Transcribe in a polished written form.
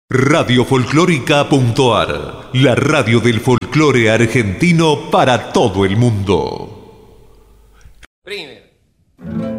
Radiofolclórica.ar, la radio del folclore argentino para todo el mundo. Primero.